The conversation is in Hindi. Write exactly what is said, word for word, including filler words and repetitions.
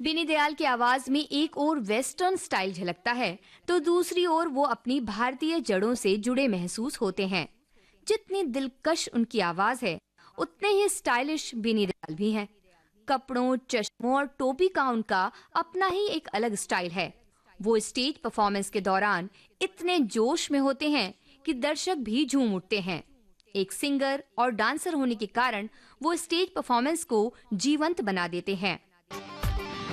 बिनी दयाल की आवाज में एक ओर वेस्टर्न स्टाइल झलकता है, तो दूसरी ओर वो अपनी भारतीय जड़ों से जुड़े महसूस होते हैं। जितनी दिलकश उनकी आवाज है, उतने ही स्टाइलिश बिनी दयाल भी हैं। कपड़ों, चश्मों और टोपी का उनका अपना ही एक अलग स्टाइल है। वो स्टेज परफॉर्मेंस के दौरान इतने जोश में होते हैं कि दर्शक भी झूम उठते हैं। एक सिंगर और डांसर होने के कारण वो स्टेज परफॉर्मेंस को जीवंत बना देते हैं।